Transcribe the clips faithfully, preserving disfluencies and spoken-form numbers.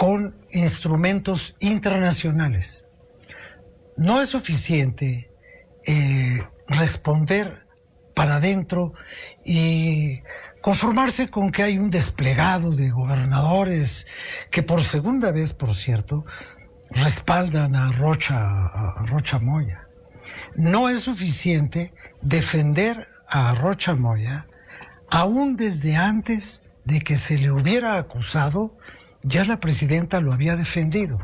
con instrumentos internacionales. No es suficiente eh, responder para adentro y conformarse con que hay un desplegado de gobernadores que por segunda vez, por cierto, respaldan a Rocha, a Rocha Moya. No es suficiente defender a Rocha Moya, aún desde antes de que se le hubiera acusado, ya la presidenta lo había defendido.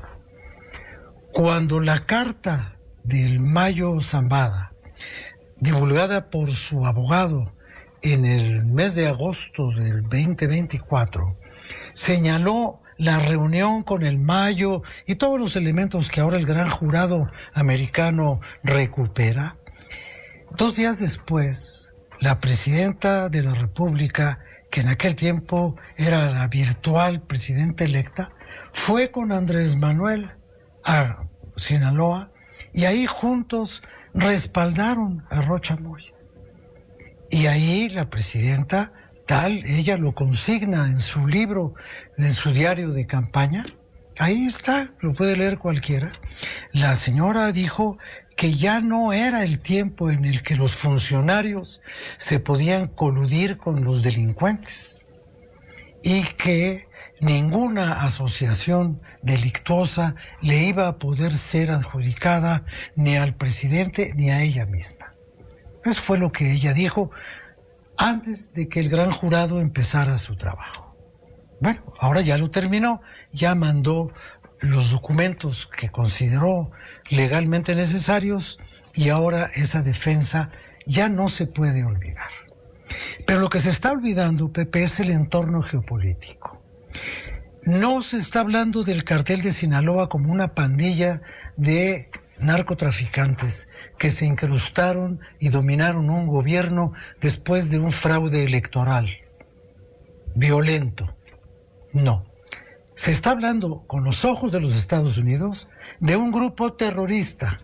Cuando la carta del Mayo Zambada, divulgada por su abogado en el mes de agosto del veinte veinticuatro, señaló la reunión con el Mayo y todos los elementos que ahora el gran jurado americano recupera, dos días después, la presidenta de la República, que en aquel tiempo era la virtual presidenta electa, fue con Andrés Manuel a Sinaloa y ahí juntos respaldaron a Rocha Moya. Y ahí la presidenta, tal, ella lo consigna en su libro, en su diario de campaña, ahí está, lo puede leer cualquiera. La señora dijo que ya no era el tiempo en el que los funcionarios se podían coludir con los delincuentes y que ninguna asociación delictuosa le iba a poder ser adjudicada ni al presidente ni a ella misma. Eso fue lo que ella dijo antes de que el gran jurado empezara su trabajo. Bueno, ahora ya lo terminó, ya mandó los documentos que consideró legalmente necesarios y ahora esa defensa ya no se puede olvidar. Pero lo que se está olvidando, Pepe, es el entorno geopolítico. No se está hablando del cartel de Sinaloa como una pandilla de narcotraficantes que se incrustaron y dominaron un gobierno después de un fraude electoral violento. No. Se está hablando con los ojos de los Estados Unidos de un grupo terrorista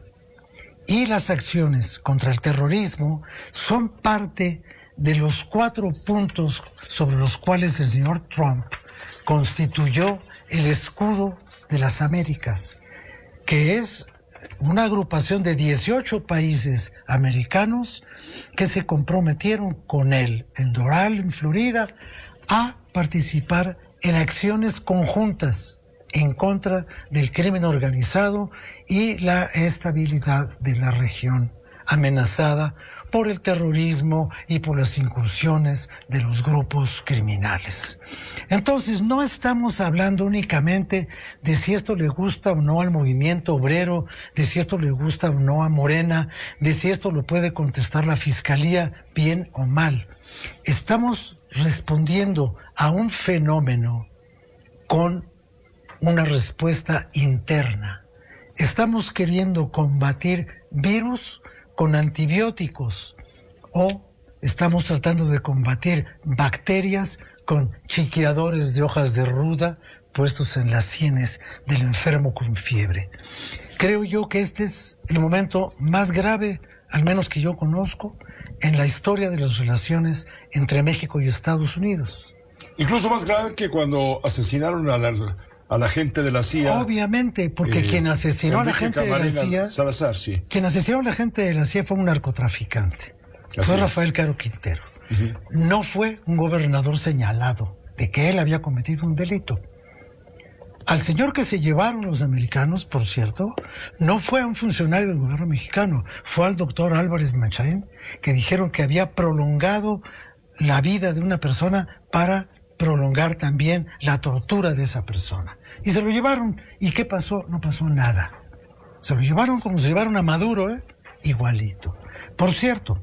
y las acciones contra el terrorismo son parte de los cuatro puntos sobre los cuales el señor Trump constituyó el escudo de las Américas, que es una agrupación de dieciocho países americanos que se comprometieron con él en Doral, en Florida, a participar en acciones conjuntas en contra del crimen organizado y la estabilidad de la región amenazada por el terrorismo y por las incursiones de los grupos criminales. Entonces, no estamos hablando únicamente de si esto le gusta o no al movimiento obrero, de si esto le gusta o no a Morena, de si esto lo puede contestar la Fiscalía bien o mal. Estamos respondiendo a un fenómeno con una respuesta interna. Estamos queriendo combatir virus con antibióticos o estamos tratando de combatir bacterias con chiqueadores de hojas de ruda puestos en las sienes del enfermo con fiebre. Creo yo que este es el momento más grave, al menos que yo conozco, en la historia de las relaciones entre México y Estados Unidos. Incluso más grave que cuando asesinaron a la, a la gente de la C I A. Obviamente, porque eh, quien asesinó Enrique a la gente Camarena de la C I A... Salazar, sí. Quien asesinó a la gente de la C I A fue un narcotraficante. Así fue es. Rafael Caro Quintero. Uh-huh. No fue un gobernador señalado de que él había cometido un delito. Al señor que se llevaron los americanos, por cierto, no fue a un funcionario del gobierno mexicano, fue al doctor Álvarez Machain, que dijeron que había prolongado la vida de una persona para prolongar también la tortura de esa persona. Y se lo llevaron. ¿Y qué pasó? No pasó nada. Se lo llevaron como se llevaron a Maduro, ¿eh? Igualito. Por cierto,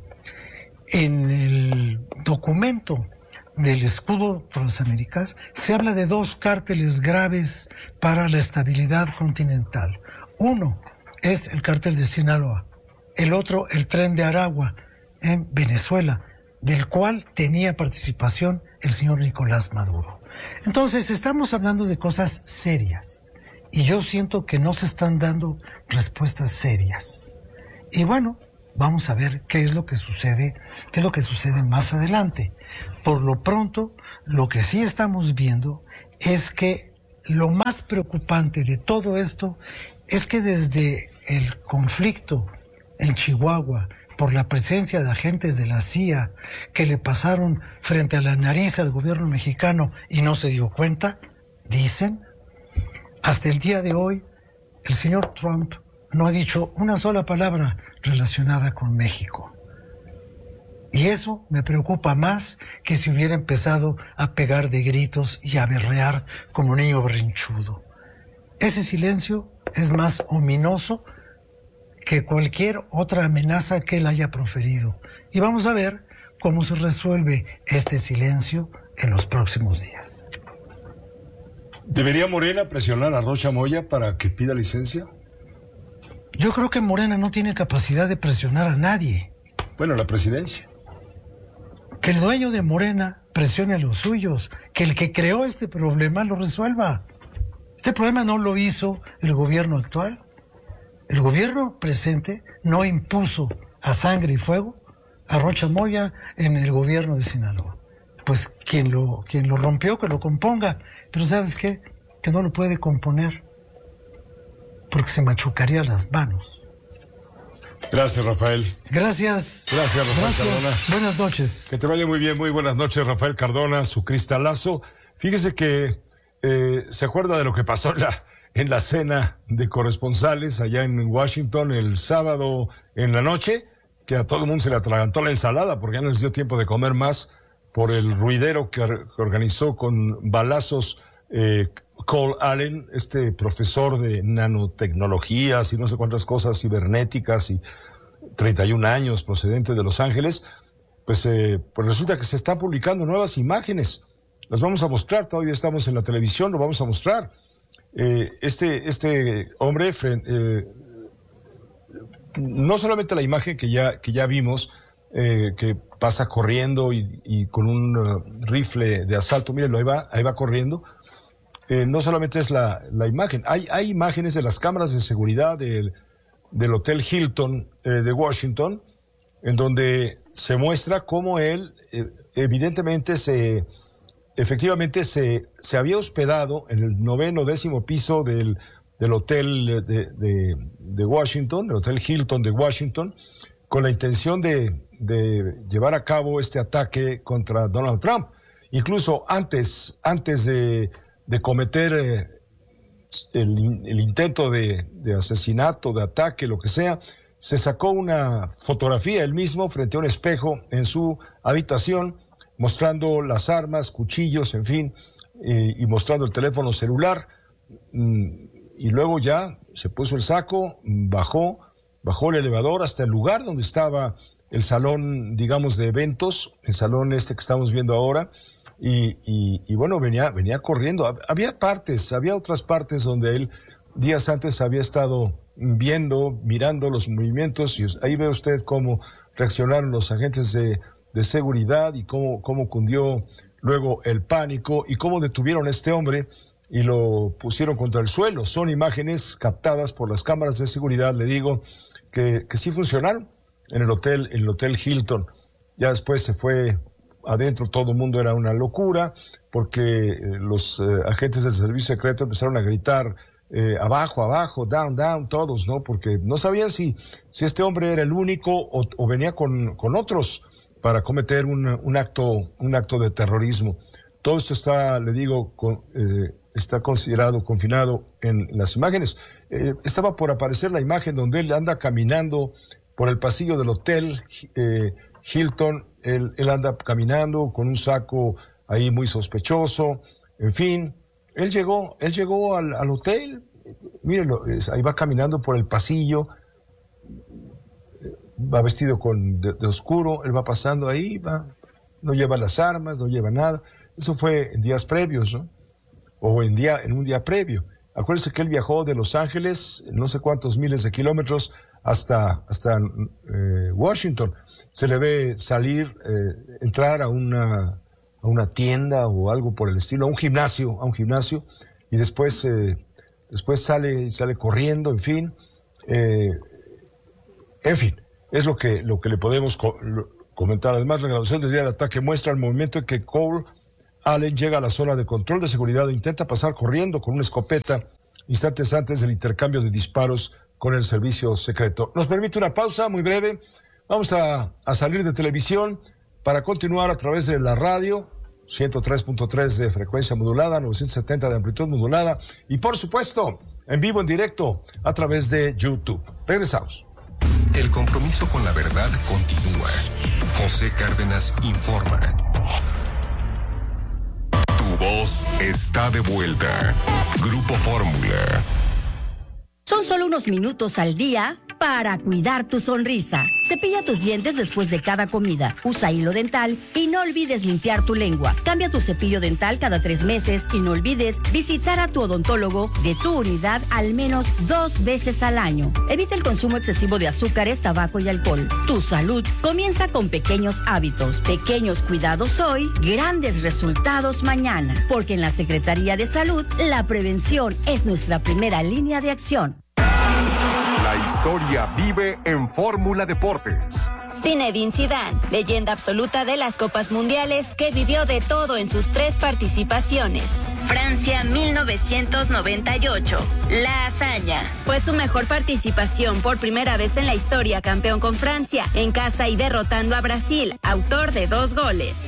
en el documento del escudo por las Américas se habla de dos cárteles graves para la estabilidad continental. Uno es el cártel de Sinaloa, el otro el Tren de Aragua en Venezuela, del cual tenía participación el señor Nicolás Maduro. Entonces estamos hablando de cosas serias y yo siento que no se están dando respuestas serias. Y bueno, vamos a ver qué es lo que sucede, qué es lo que sucede más adelante. Por lo pronto, lo que sí estamos viendo es que lo más preocupante de todo esto es que desde el conflicto en Chihuahua, por la presencia de agentes de la C I A que le pasaron frente a la nariz al gobierno mexicano y no se dio cuenta, dicen, hasta el día de hoy, el señor Trump no ha dicho una sola palabra relacionada con México. Y eso me preocupa más que si hubiera empezado a pegar de gritos y a berrear como niño berrinchudo. Ese silencio es más ominoso que cualquier otra amenaza que él haya proferido. Y vamos a ver cómo se resuelve este silencio en los próximos días. ¿Debería Morena presionar a Rocha Moya para que pida licencia? Yo creo que Morena no tiene capacidad de presionar a nadie. Bueno, la presidencia. Que el dueño de Morena presione a los suyos, que el que creó este problema lo resuelva. Este problema no lo hizo el gobierno actual. El gobierno presente no impuso a sangre y fuego a Rocha Moya en el gobierno de Sinaloa. Pues quien lo, quien lo rompió, que lo componga. Pero ¿sabes qué? Que no lo puede componer porque se machucaría las manos. Gracias, Rafael. Gracias. Gracias, Rafael Gracias. Cardona. Buenas noches. Que te vaya muy bien, muy buenas noches, Rafael Cardona, su cristalazo. Fíjese que eh, se acuerda de lo que pasó en la, en la cena de corresponsales allá en Washington el sábado en la noche, que a todo el mundo se le atragantó la ensalada porque ya no les dio tiempo de comer más por el ruidero que, que organizó con balazos eh, Cole Allen, este profesor de nanotecnologías y no sé cuántas cosas cibernéticas y treinta y un años, procedente de Los Ángeles. Pues, eh, pues resulta que se están publicando nuevas imágenes. Las vamos a mostrar, todavía estamos en la televisión, lo vamos a mostrar. Eh, este, este hombre, eh, no solamente la imagen que ya, que ya vimos, eh, que pasa corriendo y, y con un uh, rifle de asalto, mírenlo, ahí va, ahí va corriendo. Eh, no solamente es la, la imagen, hay, hay imágenes de las cámaras de seguridad del, del Hotel Hilton eh, de Washington, en donde se muestra cómo él eh, evidentemente se, efectivamente se, se había hospedado en el noveno décimo piso del, del hotel de, de, de Washington, del Hotel Hilton de Washington, con la intención de, de llevar a cabo este ataque contra Donald Trump. Incluso antes, antes de de cometer eh, el, el intento de, de asesinato, de ataque, lo que sea, se sacó una fotografía él mismo frente a un espejo en su habitación, mostrando las armas, cuchillos, en fin, eh, y mostrando el teléfono celular, mm, y luego ya se puso el saco, bajó, bajó el elevador hasta el lugar donde estaba el salón, digamos, de eventos, el salón este que estamos viendo ahora. Y, y, y bueno, venía, venía corriendo. Había partes, había otras partes donde él días antes había estado viendo, mirando los movimientos, y ahí ve usted cómo reaccionaron los agentes de, de seguridad y cómo, cómo cundió luego el pánico y cómo detuvieron a este hombre y lo pusieron contra el suelo. Son imágenes captadas por las cámaras de seguridad, le digo, que, que sí funcionaron en el hotel, en el Hotel Hilton. Ya después se fue adentro, todo el mundo era una locura, porque eh, los eh, agentes del servicio secreto empezaron a gritar eh, abajo, abajo, down, down, todos, ¿no? Porque no sabían si, si este hombre era el único o, o venía con, con otros para cometer un, un, acto, un acto de terrorismo. Todo esto está, le digo, con, eh, está considerado confinado en las imágenes. Eh, estaba por aparecer la imagen donde él anda caminando por el pasillo del hotel eh, Hilton. Él, él anda caminando con un saco ahí muy sospechoso, en fin. Él llegó, él llegó al, al hotel, mírenlo, es, ahí va caminando por el pasillo, va vestido con de, de oscuro, él va pasando ahí, va, no lleva las armas, no lleva nada. Eso fue en días previos, ¿no? O en, día, en un día previo. Acuérdense que él viajó de Los Ángeles, no sé cuántos miles de kilómetros, hasta, hasta eh, Washington. Se le ve salir, eh, entrar a una, a una tienda o algo por el estilo, a un gimnasio, a un gimnasio, y después, eh, después sale, sale corriendo, en fin. Eh, en fin, es lo que, lo que le podemos co comentar. Además, la grabación del día del ataque muestra el movimiento en que Cole Allen llega a la zona de control de seguridad e intenta pasar corriendo con una escopeta instantes antes del intercambio de disparos con el servicio secreto. Nos permite una pausa muy breve. Vamos a, a salir de televisión para continuar a través de la radio, ciento tres punto tres de frecuencia modulada, novecientos setenta de amplitud modulada y, por supuesto, en vivo, en directo, a través de YouTube. Regresamos. El compromiso con la verdad continúa. José Cárdenas informa. Tu voz está de vuelta. Grupo Fórmula. Son solo unos minutos al día para cuidar tu sonrisa. Cepilla tus dientes después de cada comida. Usa hilo dental y no olvides limpiar tu lengua. Cambia tu cepillo dental cada tres meses y no olvides visitar a tu odontólogo de tu unidad al menos dos veces al año. Evita el consumo excesivo de azúcares, tabaco y alcohol. Tu salud comienza con pequeños hábitos. Pequeños cuidados hoy, grandes resultados mañana. Porque en la Secretaría de Salud, la prevención es nuestra primera línea de acción. La historia vive en Fórmula Deportes. Zinedine Zidane, leyenda absoluta de las Copas Mundiales que vivió de todo en sus tres participaciones. Francia mil novecientos noventa y ocho, la hazaña. Fue su mejor participación por primera vez en la historia, campeón con Francia, en casa y derrotando a Brasil, autor de dos goles.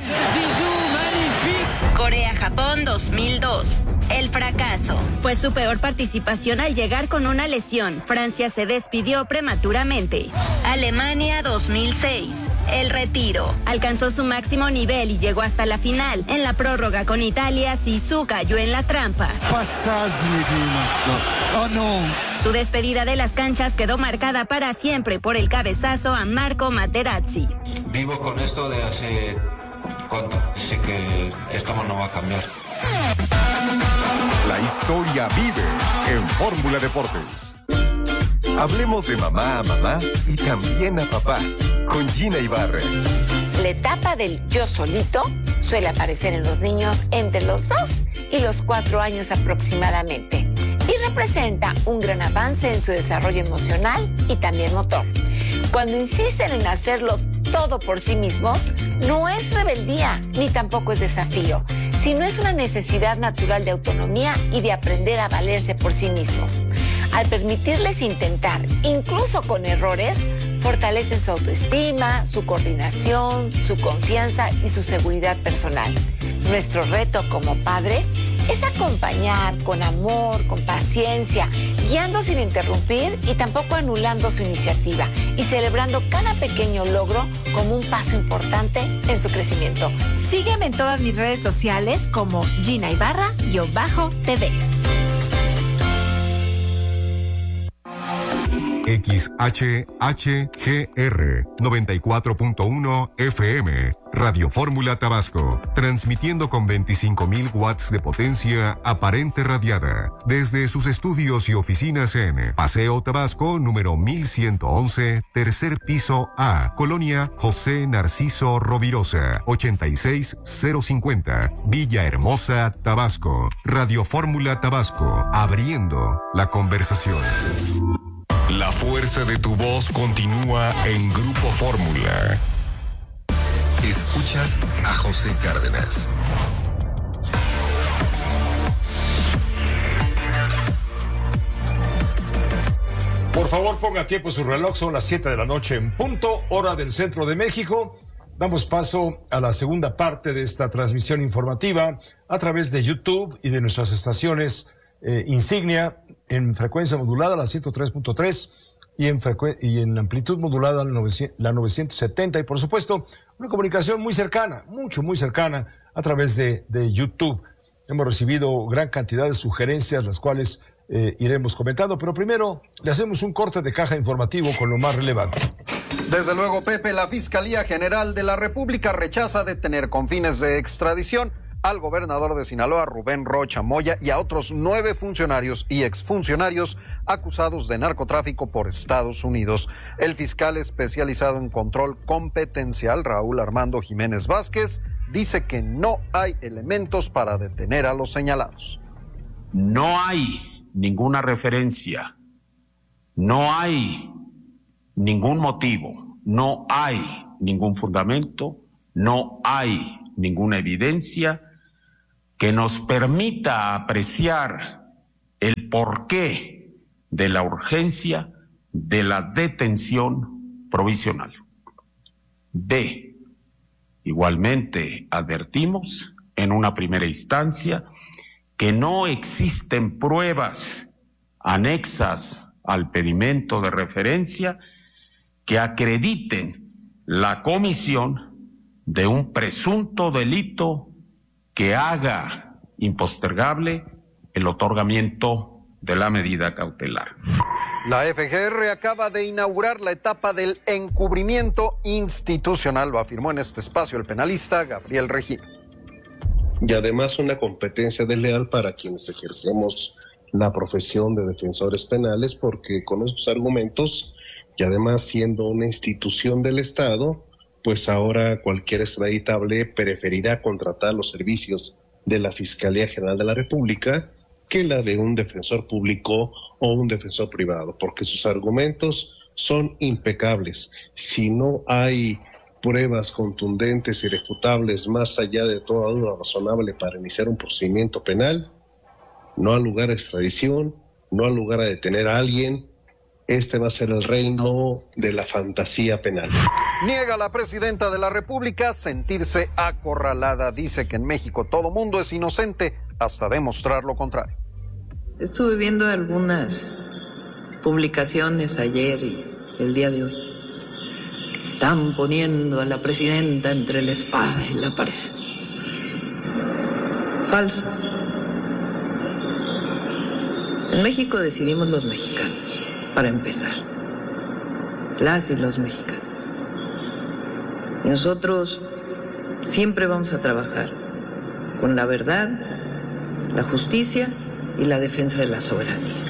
Corea-Japón dos mil dos. El fracaso. Fue su peor participación al llegar con una lesión. Francia se despidió prematuramente. Alemania dos mil seis. El retiro. Alcanzó su máximo nivel y llegó hasta la final. En la prórroga con Italia, Zizou cayó en la trampa. Pasa Zinedine. No. Oh no. Su despedida de las canchas quedó marcada para siempre por el cabezazo a Marco Materazzi. Vivo con esto de hace... ¿cuánto? Sé que esto no va a cambiar. La historia vive en Fórmula Deportes. Hablemos de mamá a mamá y también a papá con Gina Ibarra. La etapa del yo solito suele aparecer en los niños entre los dos y los cuatro años aproximadamente y representa un gran avance en su desarrollo emocional y también motor. Cuando insisten en hacerlo todo por sí mismos, no es rebeldía ni tampoco es desafío, sino es una necesidad natural de autonomía y de aprender a valerse por sí mismos. Al permitirles intentar, incluso con errores, fortalecen su autoestima, su coordinación, su confianza y su seguridad personal. Nuestro reto como padres es acompañar con amor, con paciencia, guiando sin interrumpir y tampoco anulando su iniciativa y celebrando cada pequeño logro como un paso importante en su crecimiento. Sígueme en todas mis redes sociales como Gina Ibarra-T V. X H H G R noventa y cuatro punto uno F M, Radio Fórmula Tabasco, transmitiendo con veinticinco mil watts de potencia aparente radiada, desde sus estudios y oficinas en Paseo Tabasco, número mil ciento once, tercer piso A, Colonia José Narciso Rovirosa, ochenta y seis cero cincuenta, Villahermosa, Tabasco. Radio Fórmula Tabasco, abriendo la conversación. La fuerza de tu voz continúa en Grupo Fórmula. Escuchas a José Cárdenas. Por favor, ponga tiempo en su reloj, son las siete de la noche en punto, hora del centro de México. Damos paso a la segunda parte de esta transmisión informativa a través de YouTube y de nuestras estaciones eh, insignia en frecuencia modulada, la ciento tres punto tres, y en, y en amplitud modulada, la novecientos setenta, y por supuesto, una comunicación muy cercana, mucho, muy cercana, a través de, de YouTube. Hemos recibido gran cantidad de sugerencias, las cuales eh, iremos comentando, pero primero le hacemos un corte de caja informativo con lo más relevante. Desde luego, Pepe, la Fiscalía General de la República rechaza detener con fines de extradición al gobernador de Sinaloa, Rubén Rocha Moya, y a otros nueve funcionarios y exfuncionarios acusados de narcotráfico por Estados Unidos. El fiscal especializado en control competencial, Raúl Armando Jiménez Vázquez, dice que no hay elementos para detener a los señalados. No hay ninguna referencia, no hay ningún motivo, no hay ningún fundamento, no hay ninguna evidencia que nos permita apreciar el porqué de la urgencia de la detención provisional. B. Igualmente advertimos en una primera instancia que no existen pruebas anexas al pedimento de referencia que acrediten la comisión de un presunto delito que haga impostergable el otorgamiento de la medida cautelar. La F G R acaba de inaugurar la etapa del encubrimiento institucional, lo afirmó en este espacio el penalista Gabriel Regina. Y además una competencia desleal para quienes ejercemos la profesión de defensores penales, porque con esos argumentos, y además siendo una institución del Estado, pues ahora cualquier extraditable preferirá contratar los servicios de la Fiscalía General de la República que la de un defensor público o un defensor privado, porque sus argumentos son impecables. Si no hay pruebas contundentes y irrefutables más allá de toda duda razonable para iniciar un procedimiento penal, no ha lugar a extradición, no ha lugar a detener a alguien. Este va a ser el reino de la fantasía penal. Niega la presidenta de la República sentirse acorralada. Dice que en México todo mundo es inocente hasta demostrar lo contrario. Estuve viendo algunas publicaciones ayer y el día de hoy. Están poniendo a la presidenta entre la espada y la pared. Falso. En México decidimos los mexicanos, para empezar. Las y los mexicanos. Y nosotros siempre vamos a trabajar con la verdad, la justicia y la defensa de la soberanía.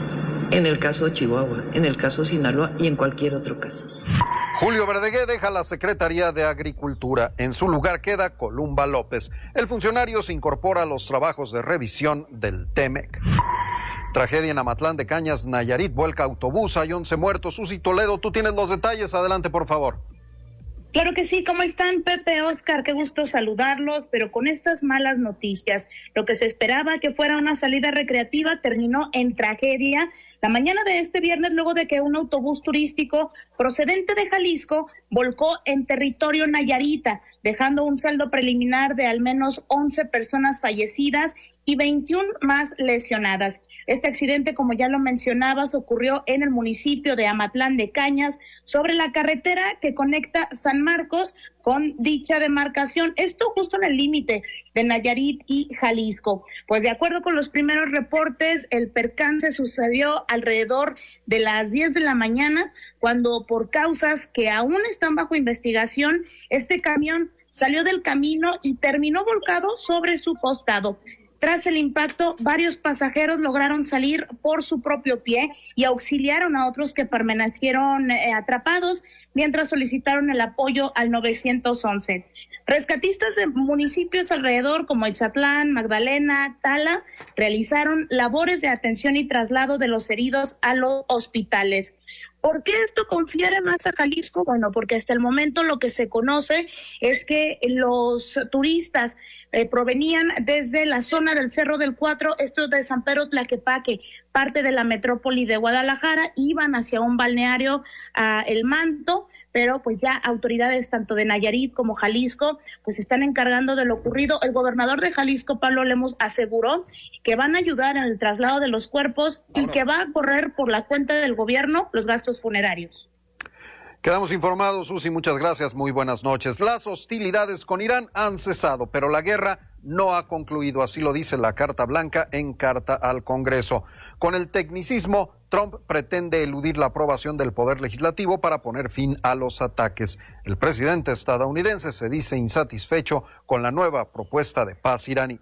En el caso de Chihuahua, en el caso de Sinaloa y en cualquier otro caso. Julio Verdegué deja la Secretaría de Agricultura. En su lugar queda Columba López. El funcionario se incorpora a los trabajos de revisión del Temec. Tragedia en Amatlán de Cañas, Nayarit, vuelca autobús, hay once muertos. Susi Toledo, tú tienes los detalles, adelante por favor. Claro que sí, ¿cómo están, Pepe, Oscar? Qué gusto saludarlos, pero con estas malas noticias. Lo que se esperaba que fuera una salida recreativa terminó en tragedia la mañana de este viernes, luego de que un autobús turístico procedente de Jalisco volcó en territorio nayarita, dejando un saldo preliminar de al menos once personas fallecidas y veintiuna más lesionadas. Este accidente, como ya lo mencionabas, ocurrió en el municipio de Amatlán de Cañas, sobre la carretera que conecta San Marcos con dicha demarcación, esto justo en el límite de Nayarit y Jalisco. Pues de acuerdo con los primeros reportes, el percance sucedió alrededor de las diez de la mañana, cuando por causas que aún están bajo investigación, este camión salió del camino y terminó volcado sobre su costado. Tras el impacto, varios pasajeros lograron salir por su propio pie y auxiliaron a otros que permanecieron eh, atrapados mientras solicitaron el apoyo al nueve once. Rescatistas de municipios alrededor como Exatlán, Magdalena, Tala, realizaron labores de atención y traslado de los heridos a los hospitales. ¿Por qué esto confiere más a Jalisco? Bueno, porque hasta el momento lo que se conoce es que los turistas eh, provenían desde la zona del Cerro del Cuatro, esto de San Pedro Tlaquepaque, parte de la metrópoli de Guadalajara, iban hacia un balneario a El Manto, pero pues ya autoridades tanto de Nayarit como Jalisco pues se están encargando de lo ocurrido. El gobernador de Jalisco, Pablo Lemos, aseguró que van a ayudar en el traslado de los cuerpos y que va a correr por la cuenta del gobierno los gastos funerarios. Quedamos informados, Susi, muchas gracias, muy buenas noches. Las hostilidades con Irán han cesado, pero la guerra no ha concluido, así lo dice la Carta Blanca en carta al Congreso. Con el tecnicismo, Trump pretende eludir la aprobación del Poder Legislativo para poner fin a los ataques. El presidente estadounidense se dice insatisfecho con la nueva propuesta de paz iraní.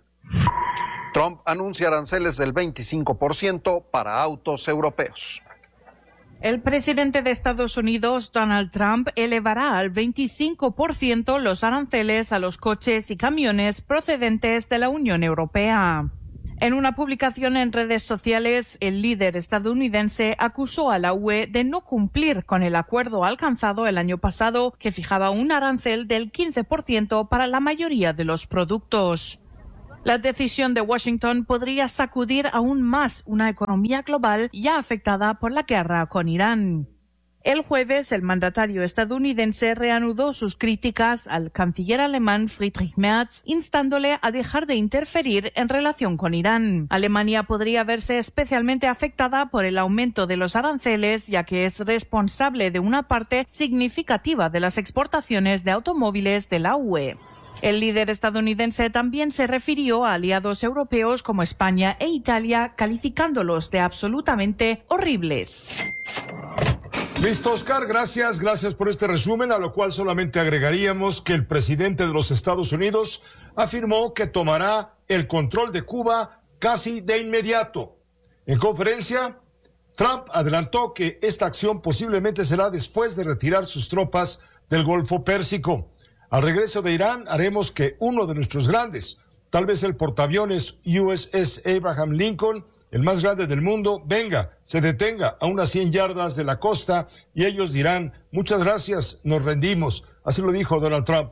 Trump anuncia aranceles del veinticinco por ciento para autos europeos. El presidente de Estados Unidos, Donald Trump, elevará al veinticinco por ciento los aranceles a los coches y camiones procedentes de la Unión Europea. En una publicación en redes sociales, el líder estadounidense acusó a la U E de no cumplir con el acuerdo alcanzado el año pasado, que fijaba un arancel del quince por ciento para la mayoría de los productos. La decisión de Washington podría sacudir aún más una economía global ya afectada por la guerra con Irán. El jueves, el mandatario estadounidense reanudó sus críticas al canciller alemán Friedrich Merz, instándole a dejar de interferir en relación con Irán. Alemania podría verse especialmente afectada por el aumento de los aranceles, ya que es responsable de una parte significativa de las exportaciones de automóviles de la U E. El líder estadounidense también se refirió a aliados europeos como España e Italia, calificándolos de absolutamente horribles. Listo, Oscar, gracias, gracias por este resumen, a lo cual solamente agregaríamos que el presidente de los Estados Unidos afirmó que tomará el control de Cuba casi de inmediato. En conferencia, Trump adelantó que esta acción posiblemente será después de retirar sus tropas del Golfo Pérsico. Al regreso de Irán, haremos que uno de nuestros grandes, tal vez el portaaviones U S S Abraham Lincoln, el más grande del mundo, venga, se detenga a unas cien yardas de la costa y ellos dirán, muchas gracias, nos rendimos. Así lo dijo Donald Trump.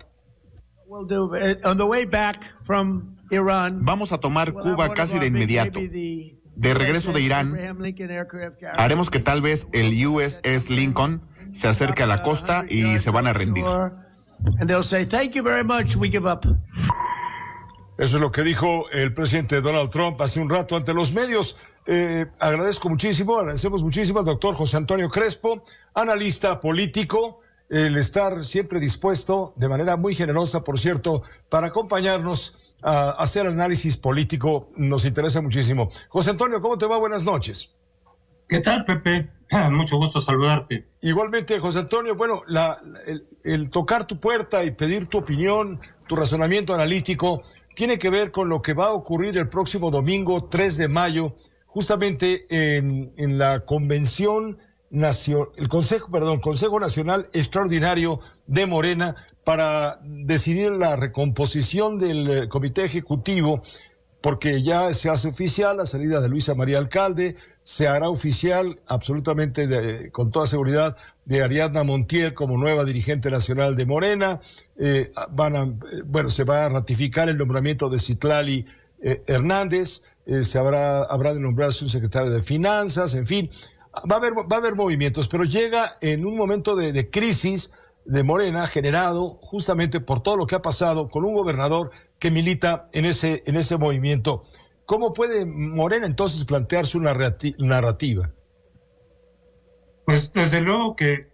Vamos a tomar Cuba casi de inmediato. De regreso de Irán, haremos que tal vez el U S S Lincoln se acerque a la costa y se van a rendir. Eso es lo que dijo el presidente Donald Trump hace un rato ante los medios. Eh, agradezco muchísimo, agradecemos muchísimo al doctor José Antonio Crespo, analista político, el estar siempre dispuesto, de manera muy generosa, por cierto, para acompañarnos a hacer análisis político. Nos interesa muchísimo. José Antonio, ¿cómo te va? Buenas noches. ¿Qué tal, Pepe? Mucho gusto saludarte. Igualmente, José Antonio, bueno, la, el, el tocar tu puerta y pedir tu opinión, tu razonamiento analítico, tiene que ver con lo que va a ocurrir el próximo domingo tres de mayo, justamente en, en la Convención Nacional, el Consejo, perdón, Consejo Nacional Extraordinario de Morena, para decidir la recomposición del Comité Ejecutivo, porque ya se hace oficial la salida de Luisa María Alcalde, se hará oficial absolutamente de, con toda seguridad de Ariadna Montiel como nueva dirigente nacional de Morena. Eh, van a, bueno, se va a ratificar el nombramiento de Citlali eh, Hernández, eh, se habrá, habrá de nombrarse un secretario de Finanzas, en fin, va a haber, va a haber movimientos, pero llega en un momento de, de crisis de Morena generado justamente por todo lo que ha pasado con un gobernador que milita en ese, en ese movimiento. ¿Cómo puede Morena entonces plantear su narrativa? Pues desde luego que,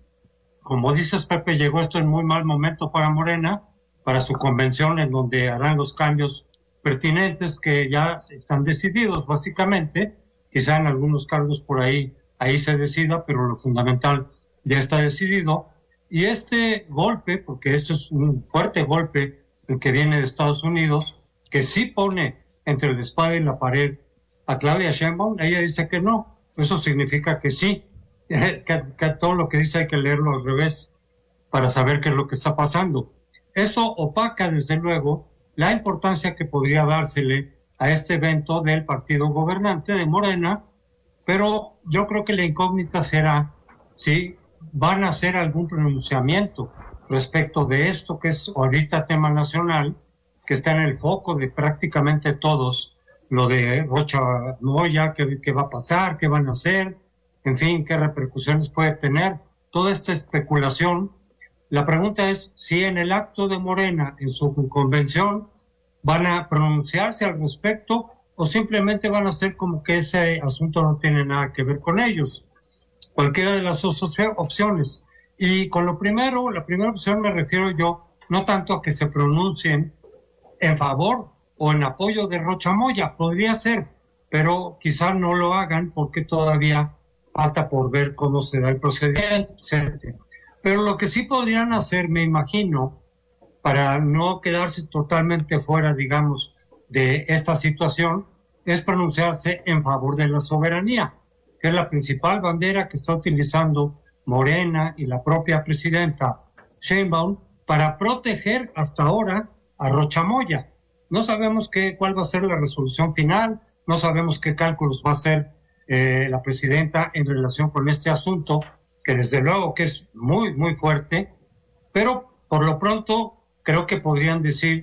como dices, Pepe, llegó esto en muy mal momento para Morena, para su convención en donde harán los cambios pertinentes que ya están decididos básicamente, quizá en algunos cargos por ahí, ahí se decida, pero lo fundamental ya está decidido. Y este golpe, porque eso es un fuerte golpe el que viene de Estados Unidos, que sí pone entre la espada y la pared a Claudia Sheinbaum, ella dice que no. Eso significa que sí, que, que todo lo que dice hay que leerlo al revés para saber qué es lo que está pasando. Eso opaca, desde luego, la importancia que podría dársele a este evento del partido gobernante de Morena, pero yo creo que la incógnita será si van a hacer algún pronunciamiento respecto de esto que es ahorita tema nacional, que está en el foco de prácticamente todos, lo de Rocha Moya, qué, qué va a pasar, qué van a hacer, en fin, qué repercusiones puede tener, toda esta especulación. La pregunta es si en el acto de Morena, en su convención, van a pronunciarse al respecto o simplemente van a hacer como que ese asunto no tiene nada que ver con ellos. Cualquiera de las dos opciones. Y con lo primero, la primera opción me refiero yo, no tanto a que se pronuncien en favor o en apoyo de Rocha Moya, podría ser, pero quizás no lo hagan porque todavía falta por ver cómo se da el procedimiento, etcétera. Pero lo que sí podrían hacer, me imagino, para no quedarse totalmente fuera, digamos, de esta situación, es pronunciarse en favor de la soberanía, que es la principal bandera que está utilizando Morena y la propia presidenta Sheinbaum para proteger hasta ahora a Rocha Moya. No sabemos qué, cuál va a ser la resolución final, no sabemos qué cálculos va a hacer eh, la presidenta en relación con este asunto, que desde luego que es muy, muy fuerte, pero por lo pronto creo que podrían decir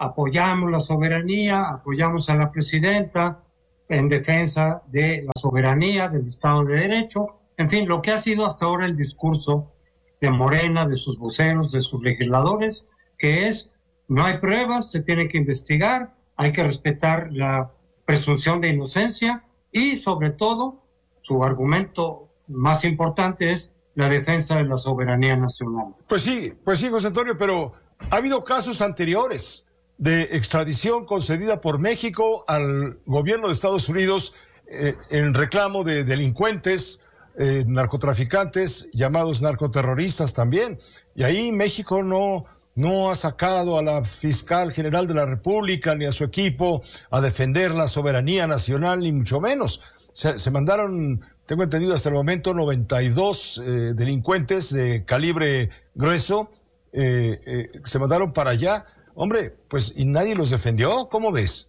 apoyamos la soberanía, apoyamos a la presidenta en defensa de la soberanía, del Estado de Derecho, en fin, lo que ha sido hasta ahora el discurso de Morena, de sus voceros, de sus legisladores, que es, no hay pruebas, se tiene que investigar, hay que respetar la presunción de inocencia y, sobre todo, su argumento más importante es la defensa de la soberanía nacional. Pues sí, pues sí, José Antonio, pero ha habido casos anteriores de extradición concedida por México al gobierno de Estados Unidos eh, en reclamo de delincuentes, eh, narcotraficantes, llamados narcoterroristas también. Y ahí México no, no ha sacado a la fiscal general de la República ni a su equipo a defender la soberanía nacional, ni mucho menos. Se, se mandaron, tengo entendido hasta el momento, noventa y dos eh, delincuentes de calibre grueso, eh, eh, se mandaron para allá. Hombre, pues, ¿y nadie los defendió? ¿Cómo ves?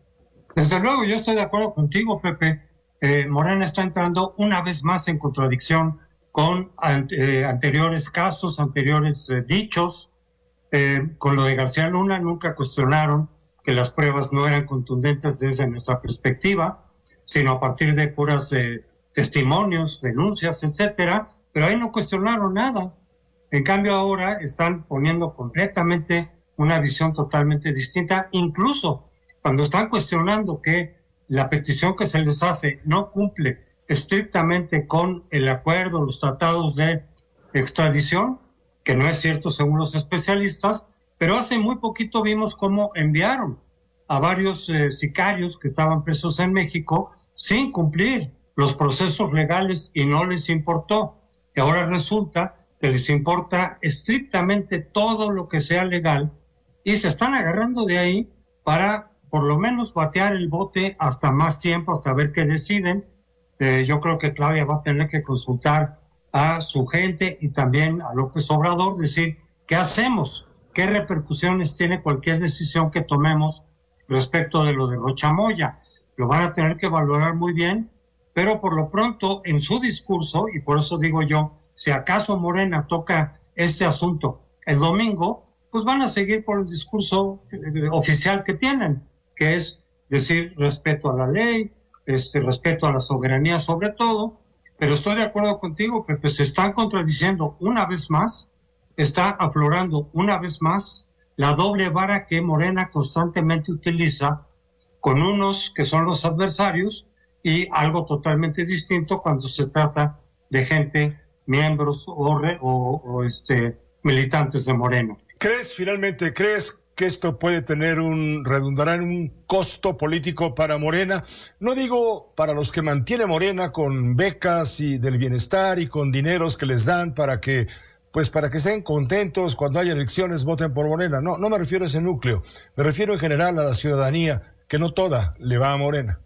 Desde luego, yo estoy de acuerdo contigo, Pepe. Eh, Morena está entrando una vez más en contradicción con eh, anteriores casos, anteriores eh, dichos. Eh, con lo de García Luna nunca cuestionaron que las pruebas no eran contundentes desde nuestra perspectiva, sino a partir de puras eh, testimonios, denuncias, etcétera, pero ahí no cuestionaron nada. En cambio ahora están poniendo completamente una visión totalmente distinta, incluso cuando están cuestionando que la petición que se les hace no cumple estrictamente con el acuerdo, los tratados de extradición, que no es cierto según los especialistas, pero hace muy poquito vimos cómo enviaron a varios eh, sicarios que estaban presos en México sin cumplir los procesos legales y no les importó. Y ahora resulta que les importa estrictamente todo lo que sea legal y se están agarrando de ahí para por lo menos batear el bote hasta más tiempo, hasta ver qué deciden. Eh, yo creo que Claudia va a tener que consultar a su gente y también a López Obrador, decir, ¿qué hacemos? ¿Qué repercusiones tiene cualquier decisión que tomemos respecto de lo de Rocha Moya? Lo van a tener que valorar muy bien, pero por lo pronto en su discurso, y por eso digo yo, si acaso Morena toca este asunto el domingo, pues van a seguir por el discurso eh, oficial que tienen, que es decir respeto a la ley, este respeto a la soberanía sobre todo, pero estoy de acuerdo contigo, Pepe, se están contradiciendo una vez más, está aflorando una vez más la doble vara que Morena constantemente utiliza con unos que son los adversarios y algo totalmente distinto cuando se trata de gente, miembros o, re, o, o este, militantes de Morena. ¿Crees finalmente, crees que esto puede tener un, redundará en un costo político para Morena? No digo para los que mantiene Morena con becas y del bienestar y con dineros que les dan para que, pues para que estén contentos cuando haya elecciones, voten por Morena. No, no me refiero a ese núcleo. Me refiero en general a la ciudadanía, que no toda le va a Morena.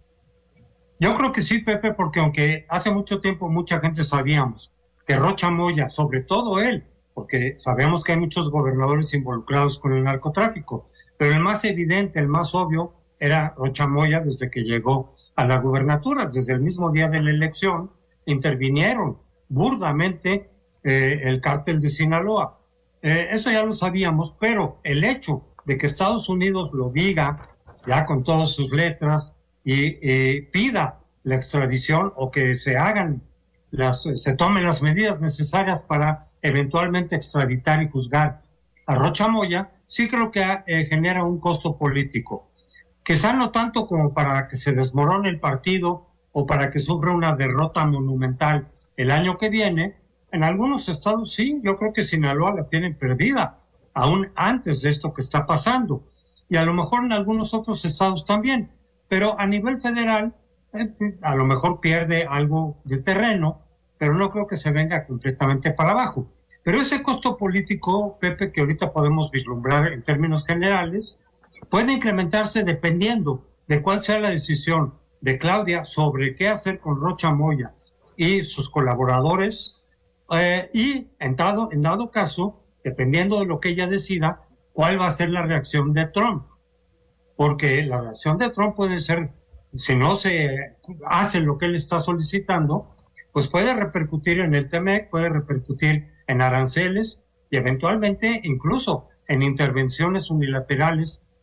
Yo creo que sí, Pepe, porque aunque hace mucho tiempo mucha gente sabíamos que Rocha Moya, sobre todo él, porque sabemos que hay muchos gobernadores involucrados con el narcotráfico, pero el más evidente, el más obvio, era Rocha Moya desde que llegó a la gubernatura. Desde el mismo día de la elección intervinieron burdamente eh, el cártel de Sinaloa. Eh, eso ya lo sabíamos, pero el hecho de que Estados Unidos lo diga ya con todas sus letras y eh, pida la extradición o que se hagan las, se tomen las medidas necesarias para eventualmente extraditar y juzgar a Rocha Moya, sí creo que eh, genera un costo político. Quizá no tanto como para que se desmorone el partido o para que sufra una derrota monumental el año que viene. En algunos estados sí, yo creo que Sinaloa la tienen perdida, aún antes de esto que está pasando. Y a lo mejor en algunos otros estados también. Pero a nivel federal, eh, a lo mejor pierde algo de terreno, pero no creo que se venga completamente para abajo. Pero ese costo político, Pepe, que ahorita podemos vislumbrar en términos generales, puede incrementarse dependiendo de cuál sea la decisión de Claudia sobre qué hacer con Rocha Moya y sus colaboradores, eh, y en dado, en dado caso, dependiendo de lo que ella decida, cuál va a ser la reacción de Trump. Porque la reacción de Trump puede ser, si no se hace lo que él está solicitando, pues puede repercutir en el T M E C, puede repercutir en aranceles y eventualmente incluso en intervenciones unilaterales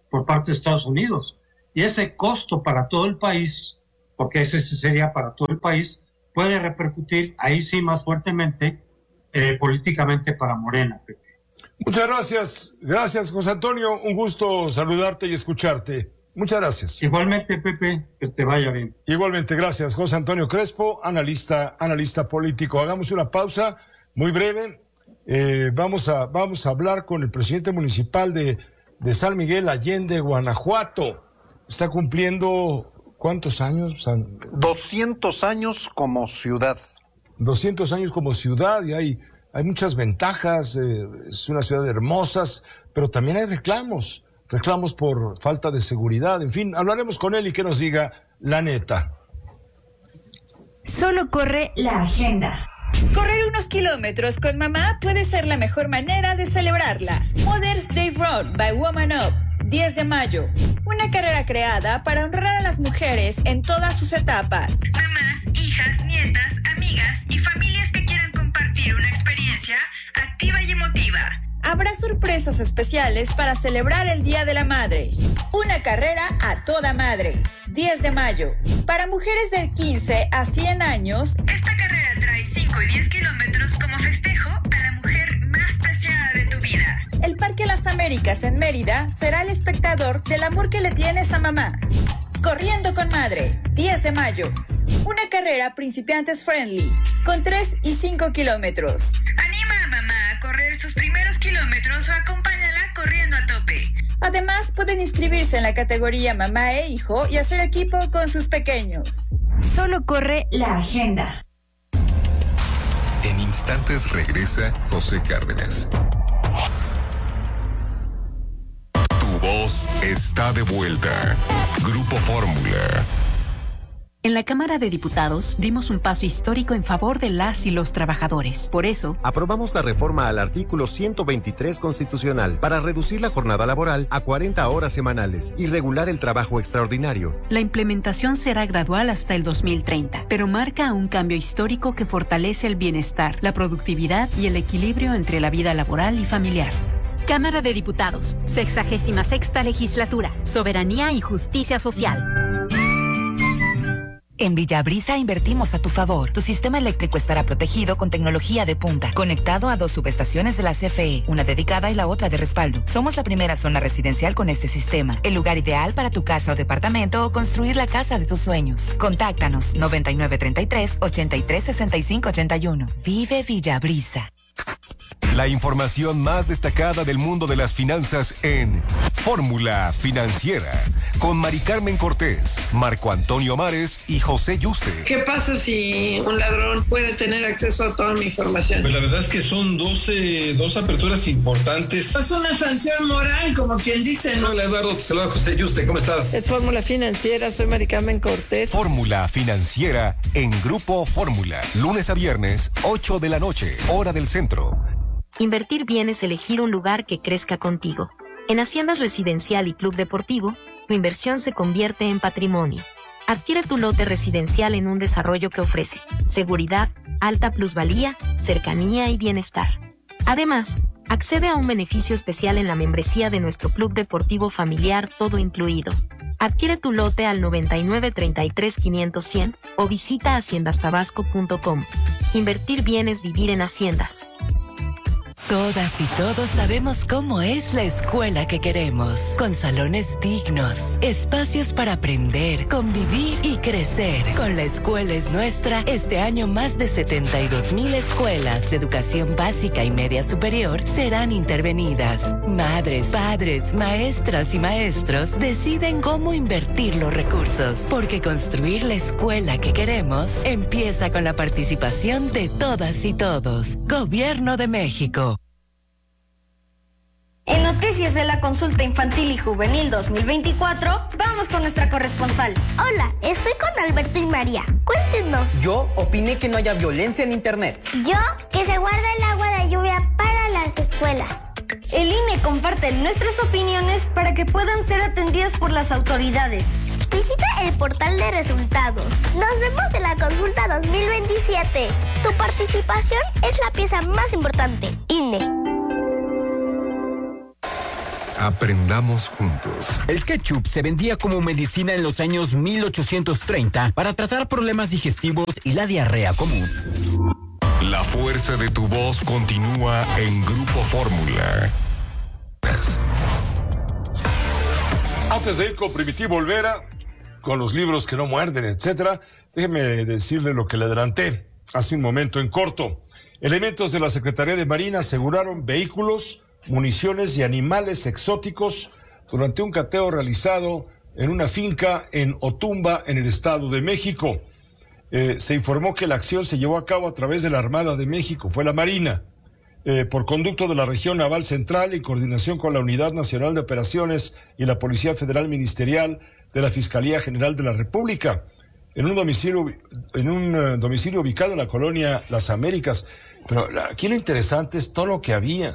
por parte de Estados Unidos. Y ese costo para todo el país, porque ese sería para todo el país, puede repercutir ahí sí más fuertemente eh, políticamente para Morena, Pepe. Muchas gracias, gracias José Antonio, un gusto saludarte y escucharte. Muchas gracias. Igualmente, Pepe, que te vaya bien. Igualmente, gracias. José Antonio Crespo, analista, analista político. Hagamos una pausa muy breve. Eh, vamos a, vamos a hablar con el presidente municipal de, de San Miguel Allende, Guanajuato. Está cumpliendo, ¿cuántos años? San... doscientos años como ciudad. doscientos años como ciudad y hay, hay muchas ventajas. Eh, es una ciudad hermosa, pero también hay reclamos. Reclamos por falta de seguridad, en fin, hablaremos con él y que nos diga la neta. Solo corre la agenda. Correr unos kilómetros con mamá puede ser la mejor manera de celebrarla. Mother's Day Run by Woman Up, diez de mayo. Una carrera creada para honrar a las mujeres en todas sus etapas. Mamás, hijas, nietas, amigas y familias que quieran compartir una experiencia activa y emotiva. Habrá sorpresas especiales para celebrar el Día de la Madre. Una carrera a toda madre. diez de mayo. Para mujeres de quince a cien años, esta carrera trae cinco y diez kilómetros como festejo a la mujer más preciada de tu vida. El Parque Las Américas en Mérida será el espectador del amor que le tienes a mamá. Corriendo con Madre, diez de mayo. Una carrera principiantes friendly, con tres y cinco kilómetros. Anima a mamá a correr sus primeros kilómetros o acompáñala corriendo a tope. Además, pueden inscribirse en la categoría mamá e hijo y hacer equipo con sus pequeños. Solo corre la agenda. En instantes regresa José Cárdenas. Tu voz está de vuelta. Grupo Fórmula. En la Cámara de Diputados dimos un paso histórico en favor de las y los trabajadores. Por eso, aprobamos la reforma al artículo ciento veintitrés constitucional para reducir la jornada laboral a cuarenta horas semanales y regular el trabajo extraordinario. La implementación será gradual hasta el dos mil treinta, pero marca un cambio histórico que fortalece el bienestar, la productividad y el equilibrio entre la vida laboral y familiar. Cámara de Diputados, sexagésima sexta legislatura, Soberanía y Justicia Social. En Villabrisa invertimos a tu favor. Tu sistema eléctrico estará protegido con tecnología de punta, conectado a dos subestaciones de la C F E, una dedicada y la otra de respaldo. Somos la primera zona residencial con este sistema, el lugar ideal para tu casa o departamento o construir la casa de tus sueños. Contáctanos noventa y nueve treinta y tres, ochenta y tres sesenta y cinco ochenta y uno. Vive Villabrisa. La información más destacada del mundo de las finanzas en Fórmula Financiera, con Mari Carmen Cortés, Marco Antonio Mares y José Yuste. ¿Qué pasa si un ladrón puede tener acceso a toda mi información? Pues la verdad es que son dos, eh, dos aperturas importantes. Es una sanción moral, como quien dice, ¿no? Hola Eduardo, te saluda José Yuste, ¿cómo estás? Es Fórmula Financiera, soy Mari Carmen Cortés. Fórmula Financiera en Grupo Fórmula, lunes a viernes, ocho de la noche, hora del centro. Invertir bien es elegir un lugar que crezca contigo. En Haciendas Residencial y Club Deportivo, tu inversión se convierte en patrimonio. Adquiere tu lote residencial en un desarrollo que ofrece seguridad, alta plusvalía, cercanía y bienestar. Además, accede a un beneficio especial en la membresía de nuestro Club Deportivo Familiar, todo incluido. Adquiere tu lote al noventa y nueve treinta y tres quinientos cien o visita haciendas tabasco punto com. Invertir bien es vivir en Haciendas. Todas y todos sabemos cómo es la escuela que queremos, con salones dignos, espacios para aprender, convivir y crecer. Con La Escuela es Nuestra, este año más de setenta y dos mil escuelas de educación básica y media superior serán intervenidas. Madres, padres, maestras y maestros deciden cómo invertir los recursos, porque construir la escuela que queremos empieza con la participación de todas y todos. Gobierno de México. En Noticias de la Consulta Infantil y Juvenil dos mil veinticuatro, vamos con nuestra corresponsal. Hola, estoy con Alberto y María. Cuéntenos. Yo opiné que no haya violencia en Internet. Yo, que se guarda el agua de lluvia para las escuelas. El I N E comparte nuestras opiniones para que puedan ser atendidas por las autoridades. Visita el portal de resultados. Nos vemos en la Consulta dos mil veintisiete. Tu participación es la pieza más importante. I N E. Aprendamos juntos. El ketchup se vendía como medicina en los años mil ochocientos treinta para tratar problemas digestivos y la diarrea común. La fuerza de tu voz continúa en Grupo Fórmula. Antes de ir con Primitivo Olvera, con los libros que no muerden, etcétera, déjeme decirle lo que le adelanté hace un momento en corto. Elementos de la Secretaría de Marina aseguraron vehículos, municiones y animales exóticos durante un cateo realizado en una finca en Otumba, en el Estado de México. Eh, se informó que la acción se llevó a cabo a través de la Armada de México, fue la Marina, eh, por conducto de la Región Naval Central y coordinación con la Unidad Nacional de Operaciones y la Policía Federal Ministerial de la Fiscalía General de la República, en un domicilio, en un uh, domicilio ubicado en la colonia Las Américas. Pero aquí lo interesante es todo lo que había.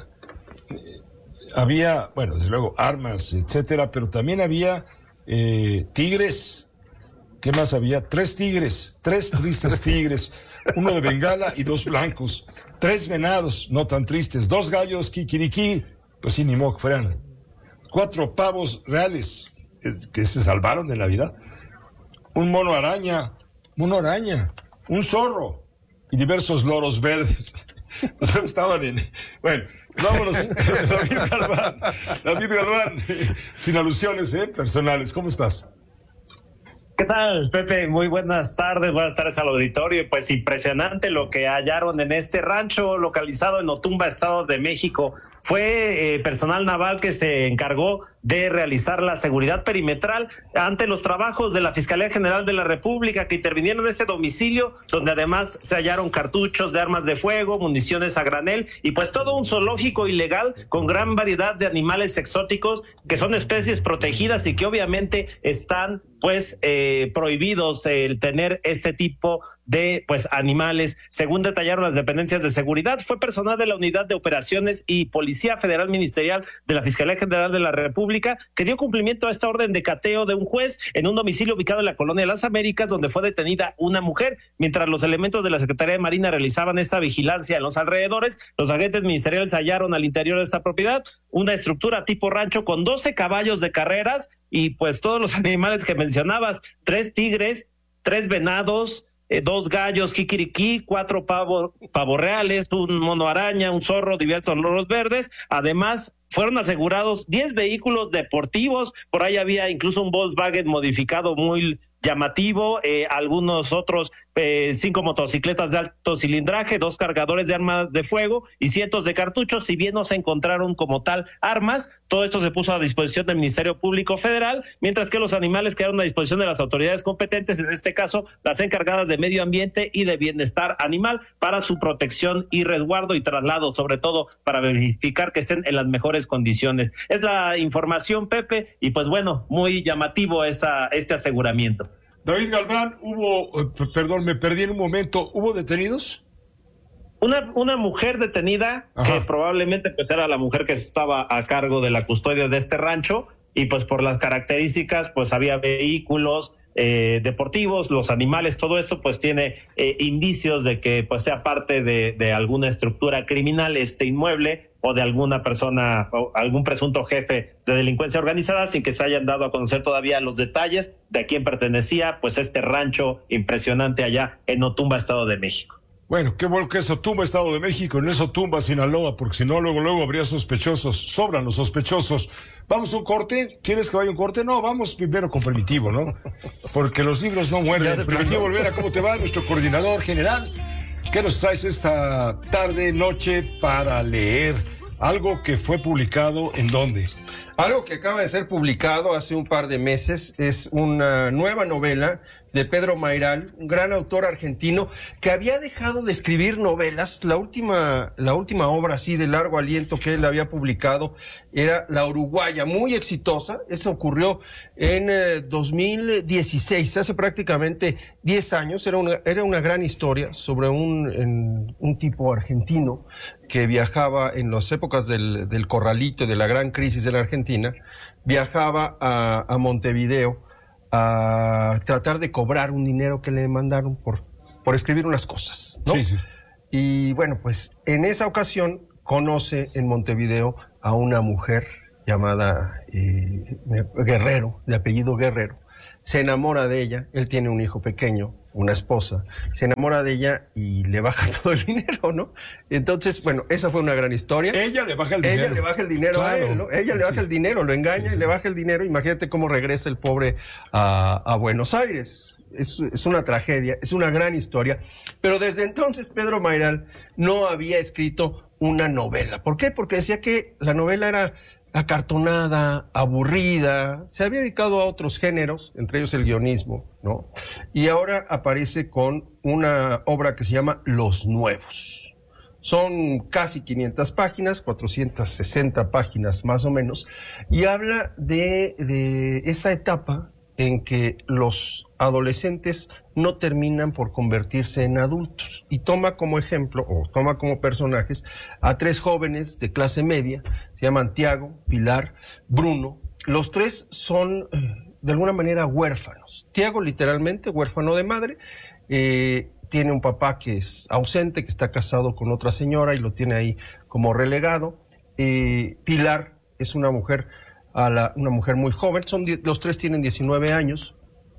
Había, bueno, desde luego, armas, etcétera, pero también había eh, tigres. ¿Qué más había? Tres tigres, tres tristes tigres, uno de Bengala y dos blancos. Tres venados, no tan tristes, dos gallos, kikiriki, pues sí, ni modo que fueran. Cuatro pavos reales, que se salvaron de Navidad. Un mono araña, mono araña, un zorro y diversos loros verdes. Estaban en... Bueno, vámonos. David Galván, David Galván, sin alusiones ¿eh? personales. ¿Cómo estás? ¿Qué tal, Pepe? Muy buenas tardes, buenas tardes al auditorio. Pues impresionante lo que hallaron en este rancho localizado en Otumba, Estado de México. Fue eh, personal naval que se encargó de realizar la seguridad perimetral ante los trabajos de la Fiscalía General de la República, que intervinieron en ese domicilio, donde además se hallaron cartuchos de armas de fuego, municiones a granel y pues todo un zoológico ilegal con gran variedad de animales exóticos que son especies protegidas y que obviamente están pues eh, prohibidos el tener este tipo de pues animales. Según detallaron las dependencias de seguridad, fue personal de la Unidad de Operaciones y Policía Federal Ministerial de la Fiscalía General de la República que dio cumplimiento a esta orden de cateo de un juez en un domicilio ubicado en la colonia de Las Américas, donde fue detenida una mujer. Mientras los elementos de la Secretaría de Marina realizaban esta vigilancia en los alrededores, los agentes ministeriales hallaron al interior de esta propiedad una estructura tipo rancho con doce caballos de carreras y pues todos los animales que mencionabas, tres tigres, tres venados, eh, dos gallos kikiriki, cuatro pavos pavo reales, un mono araña, un zorro, diversos loros verdes. Además, fueron asegurados diez vehículos deportivos, por ahí había incluso un Volkswagen modificado muy llamativo, eh, algunos otros eh, cinco motocicletas de alto cilindraje, dos cargadores de armas de fuego y cientos de cartuchos. Si bien no se encontraron como tal armas, todo esto se puso a disposición del Ministerio Público Federal, mientras que los animales quedaron a disposición de las autoridades competentes, en este caso las encargadas de medio ambiente y de bienestar animal, para su protección y resguardo y traslado, sobre todo para verificar que estén en las mejores condiciones. Es la información, Pepe, y pues bueno, muy llamativo esa, este aseguramiento. David Galván, hubo, eh, perdón, me perdí en un momento, ¿hubo detenidos? Una, una mujer detenida, Ajá. que probablemente pues era la mujer que estaba a cargo de la custodia de este rancho, y pues por las características, pues había vehículos eh, deportivos, los animales, todo esto pues tiene eh, indicios de que pues sea parte de, de alguna estructura criminal este inmueble, o de alguna persona, o algún presunto jefe de delincuencia organizada, sin que se hayan dado a conocer todavía los detalles de a quién pertenecía pues este rancho impresionante allá en Otumba, Estado de México. Bueno, qué bueno que es Otumba, Estado de México, no es Otumba, Sinaloa, porque si no, luego, luego habría sospechosos, sobran los sospechosos. ¿Vamos a un corte? ¿Quieres que vaya a un corte? No, vamos primero con Primitivo, ¿no? Porque los libros no muerden. Primitivo Olvera, ¿cómo te va? Nuestro coordinador general, ¿qué nos traes esta tarde, noche para leer? Algo que fue publicado, ¿en dónde? Algo que acaba de ser publicado hace un par de meses es una nueva novela de Pedro Mayral, un gran autor argentino que había dejado de escribir novelas. La última, la última obra así de largo aliento que él había publicado era La Uruguaya, muy exitosa. Eso ocurrió en eh, dos mil dieciséis, hace prácticamente diez años. Era una, era una gran historia sobre un, en, un tipo argentino que viajaba en las épocas del, del corralito, de la gran crisis de la Argentina, viajaba a, a Montevideo a tratar de cobrar un dinero que le mandaron por, por escribir unas cosas, ¿no? Sí, sí. Y bueno, pues en esa ocasión conoce en Montevideo a una mujer llamada eh, Guerrero, de apellido Guerrero. Se enamora de ella, él tiene un hijo pequeño, una esposa, se enamora de ella y le baja todo el dinero, ¿no? Entonces, bueno, esa fue una gran historia. Ella le baja el dinero. Ella le baja el dinero claro. a él, ¿no? Ella le baja sí. el dinero, lo engaña sí, sí. y le baja el dinero. Imagínate cómo regresa el pobre a, a Buenos Aires. Es, es una tragedia, es una gran historia. Pero desde entonces Pedro Mayral no había escrito una novela. ¿Por qué? Porque decía que la novela era acartonada, aburrida, se había dedicado a otros géneros, entre ellos el guionismo, ¿no? Y ahora aparece con una obra que se llama Los Nuevos. Son casi quinientas páginas, cuatrocientas sesenta páginas más o menos, y habla de, de esa etapa en que los adolescentes no terminan por convertirse en adultos. Y toma como ejemplo, o toma como personajes, a tres jóvenes de clase media, se llaman Tiago, Pilar, Bruno. Los tres son, de alguna manera, huérfanos. Tiago, literalmente, huérfano de madre, eh, tiene un papá que es ausente, que está casado con otra señora y lo tiene ahí como relegado. Eh, Pilar es una mujer a la, una mujer muy joven, son los tres tienen diecinueve años.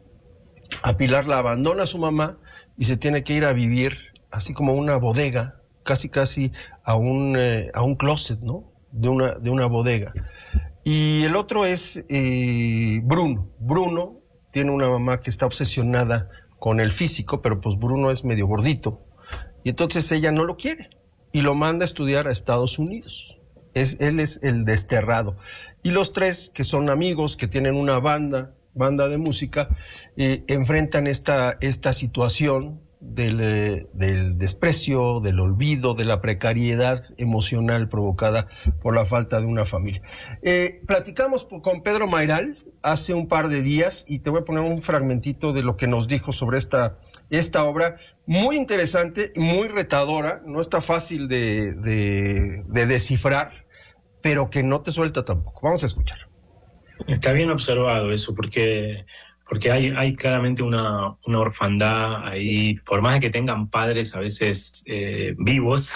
A Pilar la abandona su mamá y se tiene que ir a vivir así como una bodega, casi casi a un, eh, a un closet, ¿no? De una, de una bodega. Y el otro es eh, Bruno. Bruno tiene una mamá que está obsesionada con el físico, pero pues Bruno es medio gordito. Y entonces ella no lo quiere y lo manda a estudiar a Estados Unidos. Es, él es el desterrado. Y los tres, que son amigos, que tienen una banda, banda de música, eh, enfrentan esta, esta situación del, eh, del desprecio, del olvido, de la precariedad emocional provocada por la falta de una familia. Eh, platicamos con Pedro Mayral hace un par de días y te voy a poner un fragmentito de lo que nos dijo sobre esta, esta obra, muy interesante, muy retadora, no está fácil de, de, de descifrar, pero que no te suelta tampoco. Vamos a escuchar. Está bien observado eso, porque, porque hay, hay claramente una, una orfandad ahí, por más de que tengan padres a veces eh, vivos,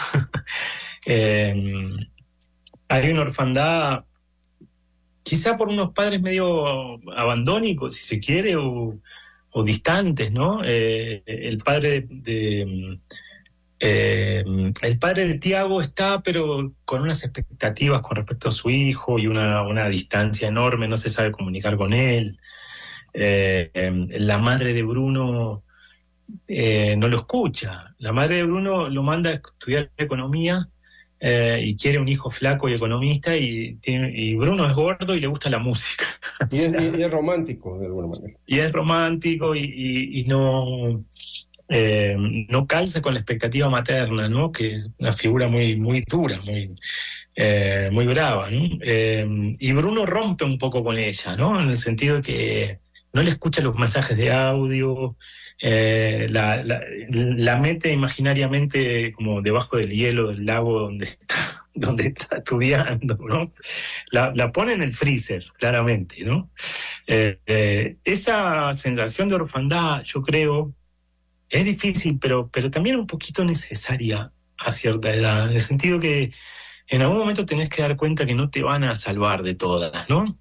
eh, hay una orfandad, quizá por unos padres medio abandónicos, si se quiere, o, o distantes, ¿no? Eh, el padre de... de Eh, el padre de Tiago está, pero con unas expectativas con respecto a su hijo y una, una distancia enorme, no se sabe comunicar con él. Eh, eh, la madre de Bruno eh, no lo escucha. La madre de Bruno lo manda a estudiar economía eh, y quiere un hijo flaco y economista, y, tiene, y Bruno es gordo y le gusta la música. Y es, y es romántico, de alguna manera. Y es romántico y, y, y no... Eh, no calza con la expectativa materna, ¿no? Que es una figura muy, muy dura, muy, eh, muy brava, ¿no? Eh, y Bruno rompe un poco con ella, ¿no? En el sentido de que no le escucha los mensajes de audio, eh, la, la, la mete imaginariamente como debajo del hielo del lago donde está, donde está estudiando, ¿no? La, la pone en el freezer, claramente, ¿no? Eh, eh, esa sensación de orfandad, yo creo, es difícil, pero, pero también un poquito necesaria a cierta edad, en el sentido que en algún momento tenés que dar cuenta que no te van a salvar de todas, ¿no?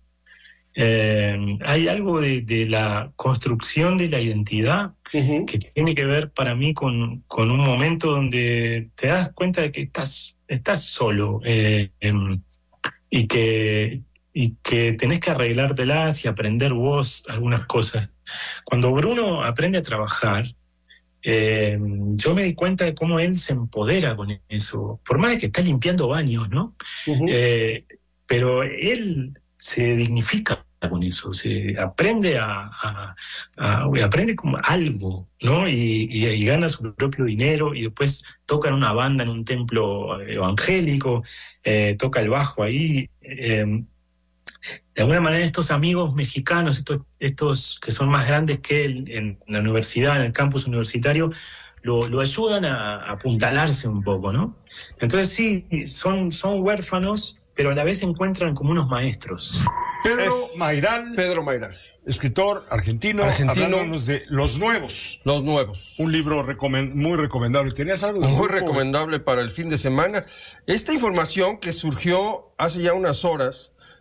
Eh, hay algo de, de la construcción de la identidad uh-huh. que tiene que ver para mí con, con un momento donde te das cuenta de que estás, estás solo eh, eh, y, que, y que tenés que arreglártelas y aprender vos algunas cosas. Cuando Bruno aprende a trabajar, Eh, yo me di cuenta de cómo él se empodera con eso, por más de que está limpiando baños, ¿no? Uh-huh. Eh, pero él se dignifica con eso, se aprende a, a, a, a aprende como algo, ¿no? Y, y, y gana su propio dinero y después toca en una banda en un templo evangélico, eh, toca el bajo ahí. Eh, de alguna manera estos amigos mexicanos, estos, estos que son más grandes que él en la universidad, en el campus universitario, lo, lo ayudan a, a apuntalarse un poco, ¿no? Entonces sí, son, son huérfanos, pero a la vez se encuentran como unos maestros. Pedro Mayral. Pedro Mayral. Escritor argentino, argentino, hablándonos de Los Nuevos. Los Nuevos. Un libro recomend- muy recomendable. ¿Tenías algo de Muy grupo? recomendable para el fin de semana. Esta información que surgió hace ya unas horas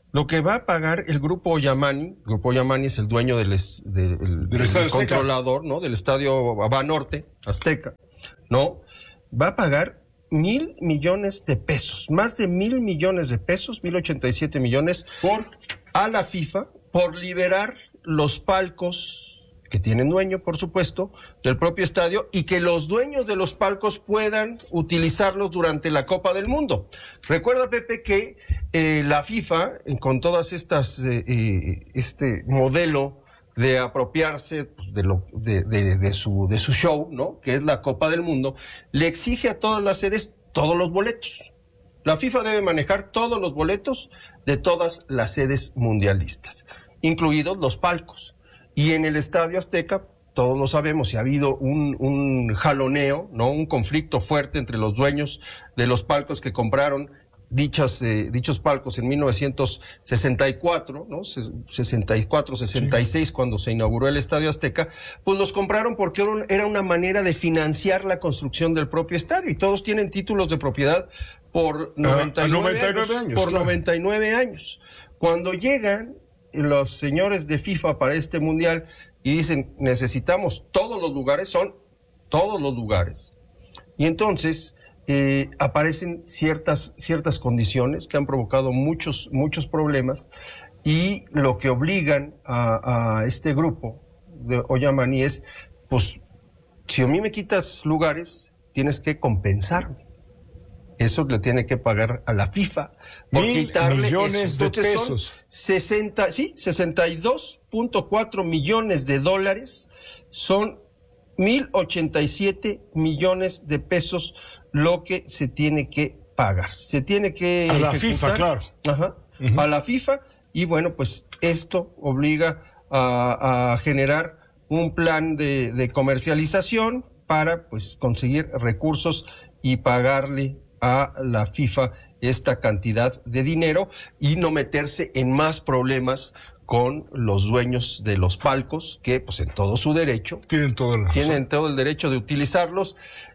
lo que va a pagar el Grupo Ollamani, el Grupo Ollamani es el dueño del, es, de, el, del, del controlador, ¿no? Del estadio Banorte, Azteca, ¿no? Va a pagar mil millones de pesos, más de mil millones de pesos, mil ochenta y siete millones, por a la FIFA, por liberar los palcos que tienen dueño, por supuesto, del propio estadio, y que los dueños de los palcos puedan utilizarlos durante la Copa del Mundo. Recuerda, Pepe, que eh, la FIFA, eh, con todas estas, eh, eh, este modelo de apropiarse de, lo, de, de, de, su, de su show, ¿no? Que es la Copa del Mundo, le exige a todas las sedes todos los boletos. La FIFA debe manejar todos los boletos de todas las sedes mundialistas, incluidos los palcos. Y en el Estadio Azteca, todos lo sabemos, y ha habido un, un jaloneo, ¿no? Un conflicto fuerte entre los dueños de los palcos que compraron dichas, eh, dichos palcos en mil novecientos sesenta y cuatro, ¿no? sesenta y cuatro, sesenta y seis, sí. Cuando se inauguró el Estadio Azteca, pues los compraron porque era una manera de financiar la construcción del propio estadio, y todos tienen títulos de propiedad por noventa y nueve, ah, noventa y nueve años, años, por claro. noventa y nueve años. Cuando llegan los señores de FIFA para este mundial y dicen, necesitamos todos los lugares, son todos los lugares. Y entonces eh, aparecen ciertas, ciertas condiciones que han provocado muchos, muchos problemas, y lo que obligan a, a este grupo de Ollamani es, pues, si a mí me quitas lugares, tienes que compensarme. Eso le tiene que pagar a la FIFA por Mil quitarle millones eso. de Entonces pesos. Son sesenta, sí, sesenta y dos punto cuatro millones de dólares, son mil ochenta y siete millones de pesos lo que se tiene que pagar. Se tiene que a la ejecutar, FIFA, claro. Ajá, uh-huh. A la FIFA, y bueno, pues esto obliga a, a generar un plan de, de comercialización para, pues, conseguir recursos y pagarle a la FIFA esta cantidad de dinero y no meterse en más problemas con los dueños de los palcos, que pues en todo su derecho tienen todo el, tienen todo el derecho de utilizarlos.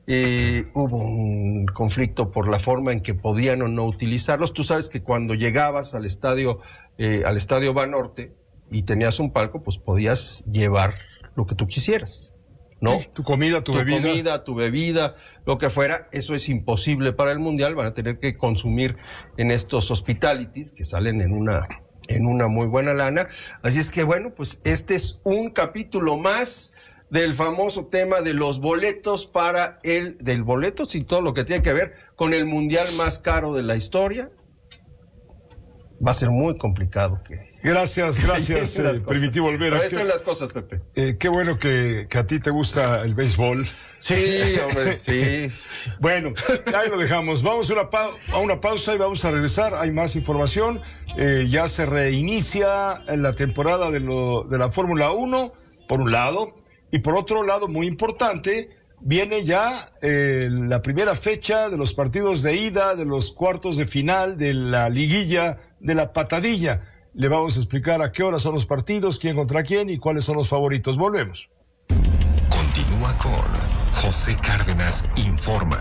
Eh, hubo un conflicto por la forma en que podían o no utilizarlos. Tú sabes que cuando llegabas al estadio eh, al estadio Banorte y tenías un palco, pues podías llevar lo que tú quisieras, ¿no? Tu comida, tu, tu bebida. Tu comida, tu bebida, lo que fuera. Eso es imposible para el Mundial. Van a tener que consumir en estos hospitalities que salen en una, en una muy buena lana. Así es que, bueno, pues este es un capítulo más del famoso tema de los boletos para el, del boletos y todo lo que tiene que ver con el Mundial más caro de la historia. Va a ser muy complicado que... Gracias, gracias, eh, Primitivo Olvera. Ahí están las cosas, Pepe. Eh, qué bueno que, que a ti te gusta el béisbol. Sí, hombre, sí. Bueno, ahí lo dejamos. Vamos a una, pa- a una pausa y vamos a regresar. Hay más información. Eh, ya se reinicia la temporada de, lo, de la Fórmula uno, por un lado. Y por otro lado, muy importante, viene ya eh, la primera fecha de los partidos de ida, de los cuartos de final, de la liguilla, de la patadilla. Le vamos a explicar a qué hora son los partidos, quién contra quién y cuáles son los favoritos. Volvemos. Continúa con José Cárdenas Informa.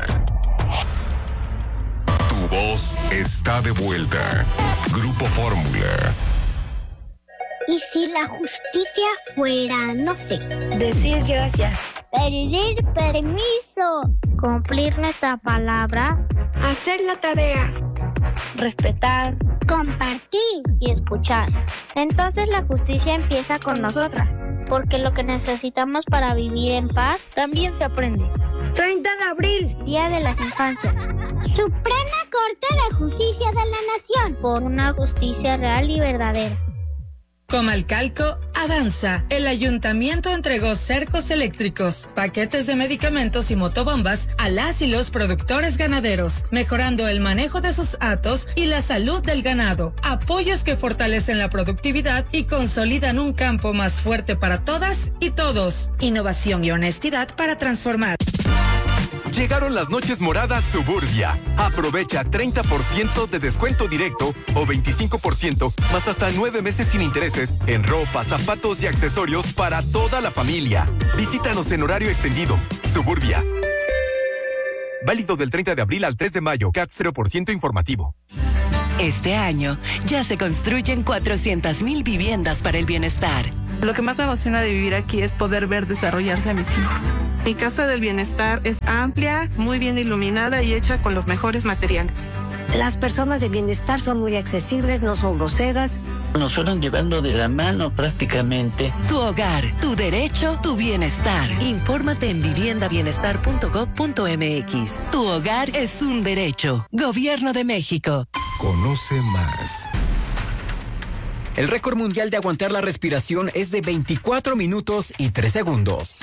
Tu voz está de vuelta. Grupo Fórmula. ¿Y si la justicia fuera, no sé, Decir gracias. pedir permiso, cumplir nuestra palabra, Hacer la tarea. respetar, compartir y escuchar? Entonces la justicia empieza con nosotras, porque lo que necesitamos para vivir en paz también se aprende. treinta de abril. Día de las Infancias. Suprema Corte de Justicia de la Nación. Por una justicia real y verdadera. Comalcalco avanza. El ayuntamiento entregó cercos eléctricos, paquetes de medicamentos y motobombas a las y los productores ganaderos, mejorando el manejo de sus hatos y la salud del ganado. Apoyos que fortalecen la productividad y consolidan un campo más fuerte para todas y todos. Innovación y honestidad para transformar. Llegaron las noches moradas Suburbia. Aprovecha treinta por ciento de descuento directo o veinticinco por ciento más hasta nueve meses sin intereses en ropa, zapatos y accesorios para toda la familia. Visítanos en horario extendido. Suburbia. Válido del treinta de abril al tres de mayo. C A T cero por ciento informativo. Este año ya se construyen cuatrocientas mil viviendas para el bienestar. Lo que más me emociona de vivir aquí es poder ver desarrollarse a mis hijos. Mi casa del bienestar es amplia, muy bien iluminada y hecha con los mejores materiales. Las personas de bienestar son muy accesibles, no son groseras. Nos fueron llevando de la mano prácticamente. Tu hogar, tu derecho, tu bienestar. Infórmate en vivienda bienestar punto gob punto eme equis. Tu hogar es un derecho. Gobierno de México. Conoce más. El récord mundial de aguantar la respiración es de veinticuatro minutos y tres segundos.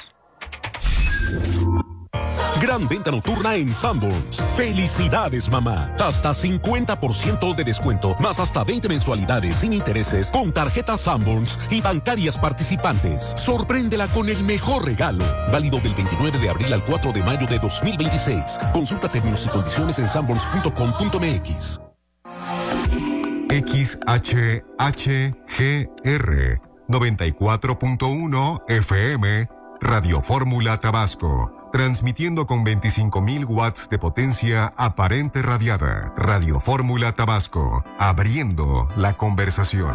Gran venta nocturna en Sanborns. ¡Felicidades, mamá! Hasta cincuenta por ciento de descuento, más hasta veinte mensualidades sin intereses con tarjetas Sanborns y bancarias participantes. Sorpréndela con el mejor regalo. Válido del veintinueve de abril al cuatro de mayo de dos mil veintiséis. Consulta términos y condiciones en sanborns punto com punto eme equis. X H H G R noventa y cuatro punto uno F M Radio Fórmula Tabasco. Transmitiendo con veinticinco mil watts de potencia aparente radiada. Radio Fórmula Tabasco. Abriendo la conversación.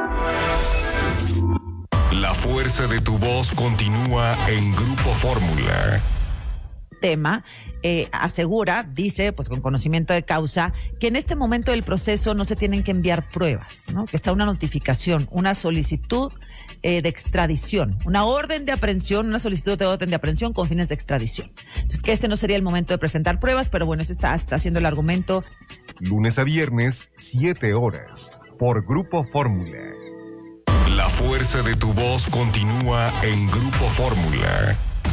La fuerza de tu voz continúa en Grupo Fórmula. Tema eh, asegura, dice, pues con conocimiento de causa, que en este momento del proceso no se tienen que enviar pruebas, ¿no? Que está una notificación, una solicitud eh, de extradición, una orden de aprehensión, una solicitud de orden de aprehensión con fines de extradición. Entonces, que este no sería el momento de presentar pruebas, pero bueno, ese está, está haciendo el argumento. Lunes a viernes, siete horas, por Grupo Fórmula. La fuerza de tu voz continúa en Grupo Fórmula.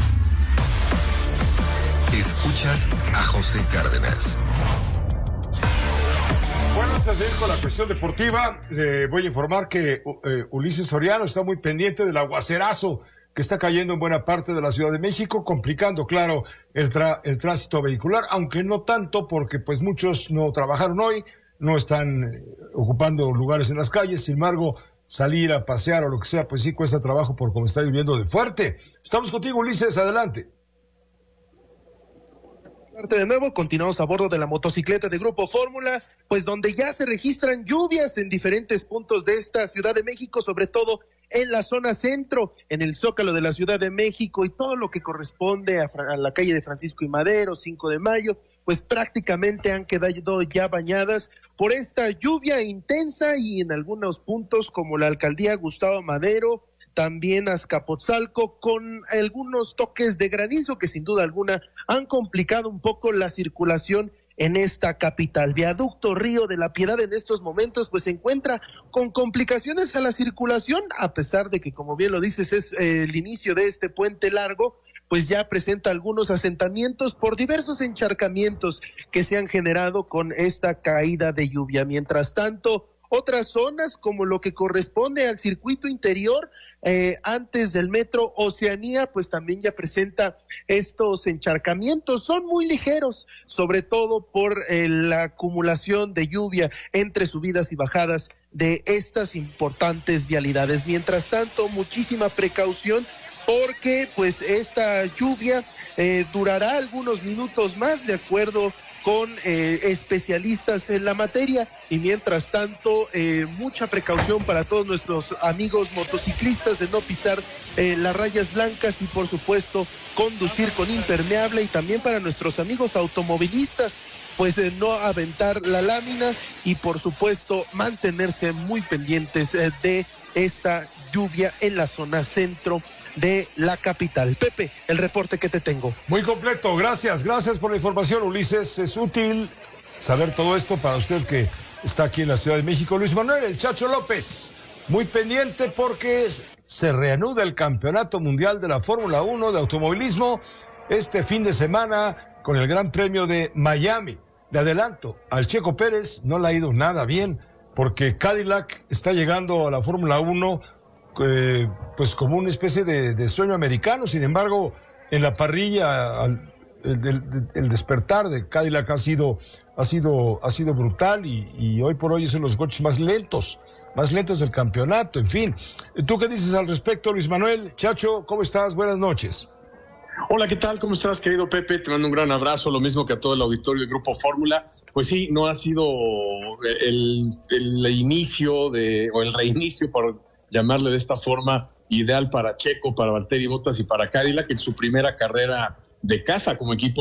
Escuchas a José Cárdenas. Bueno, antes de ir con la cuestión deportiva, eh, voy a informar que eh, Ulises Soriano está muy pendiente del aguacerazo que está cayendo en buena parte de la Ciudad de México, complicando, claro, el, tra- el tránsito vehicular, aunque no tanto porque pues muchos no trabajaron hoy, no están eh, ocupando lugares en las calles. Sin embargo, salir a pasear o lo que sea, pues sí cuesta trabajo por cómo está lloviendo de fuerte. Estamos contigo, Ulises, adelante. De nuevo, continuamos a bordo de la motocicleta de Grupo Fórmula, pues donde ya se registran lluvias en diferentes puntos de esta Ciudad de México, sobre todo en la zona centro, en el Zócalo de la Ciudad de México y todo lo que corresponde a, a la calle de Francisco y Madero, cinco de mayo, pues prácticamente han quedado ya bañadas por esta lluvia intensa y en algunos puntos como la alcaldía Gustavo Madero, también Azcapotzalco, con algunos toques de granizo que sin duda alguna han complicado un poco la circulación en esta capital. Viaducto Río de la Piedad en estos momentos pues se encuentra con complicaciones a la circulación, a pesar de que, como bien lo dices, es eh, el inicio de este puente largo, pues ya presenta algunos asentamientos por diversos encharcamientos que se han generado con esta caída de lluvia. Mientras tanto, otras zonas como lo que corresponde al circuito interior eh, antes del metro Oceanía, pues también ya presenta estos encharcamientos. Son muy ligeros, sobre todo por eh, la acumulación de lluvia entre subidas y bajadas de estas importantes vialidades. Mientras tanto, muchísima precaución porque pues esta lluvia eh, durará algunos minutos más, de acuerdo con eh, especialistas en la materia, y mientras tanto eh, mucha precaución para todos nuestros amigos motociclistas de no pisar eh, las rayas blancas y por supuesto conducir con impermeable, y también para nuestros amigos automovilistas pues de no aventar la lámina y por supuesto mantenerse muy pendientes eh, de esta lluvia en la zona centro de la capital. Pepe, el reporte que te tengo. Muy completo, gracias, gracias por la información, Ulises. Es útil saber todo esto para usted que está aquí en la Ciudad de México. Luis Manuel, el Chacho López, muy pendiente porque se reanuda el Campeonato Mundial de la Fórmula uno de automovilismo este fin de semana con el Gran Premio de Miami. Le adelanto, al Checo Pérez no le ha ido nada bien porque Cadillac está llegando a la Fórmula uno Eh, pues como una especie de, de sueño americano. Sin embargo, en la parrilla al, el, el, el despertar de Cadillac ha sido ha sido ha sido brutal y, y hoy por hoy son los coches más lentos más lentos del campeonato. En fin, ¿tú qué dices al respecto, Luis Manuel? Chacho, ¿cómo estás? Buenas noches. Hola, ¿qué tal? ¿Cómo estás, querido Pepe? Te mando un gran abrazo, lo mismo que a todo el auditorio del Grupo Fórmula. Pues sí, no ha sido el, el inicio de, o el reinicio, por llamarle de esta forma, ideal para Checo, para Valtteri Bottas y para Cadillac en su primera carrera de casa como equipo